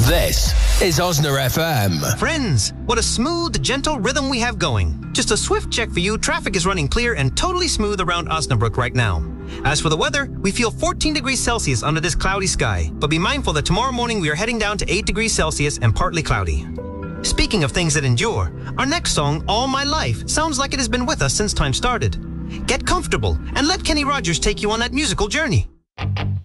This is Osner FM. Friends, what a smooth, gentle rhythm we have going. Just a swift check for you. Traffic is running clear and totally smooth around Osnabrück right now. As for the weather, we feel 14 degrees Celsius under this cloudy sky. But be mindful that tomorrow morning we are heading down to 8 degrees Celsius and partly cloudy. Speaking of things that endure, our next song, All My Life, sounds like it has been with us since time started. Get comfortable and let Kenny Rogers take you on that musical journey.